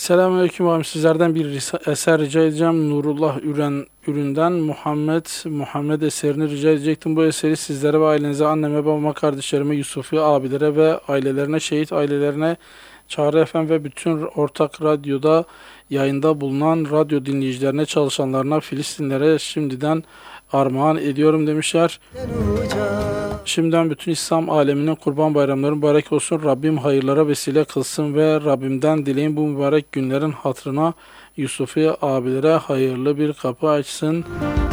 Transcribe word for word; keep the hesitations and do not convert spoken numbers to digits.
Selamünaleyküm abi. Sizlerden bir risa- eser rica edeceğim. Nurullah Üren üründen Muhammed Muhammed eserini rica edecektim. Bu eseri sizlere ve ailenize, anneme, babama, kardeşlerime, Yusufi abilere ve ailelerine, şehit ailelerine, Çağrı F M ve bütün ortak radyoda yayında bulunan radyo dinleyicilerine, çalışanlarına, Filistinlere şimdiden armağan ediyorum demişler. Şimdiden bütün İslam aleminin kurban bayramları mübarek olsun. Rabbim hayırlara vesile kılsın ve Rabbimden dileyin bu mübarek günlerin hatırına Yusufi abilere hayırlı bir kapı açsın.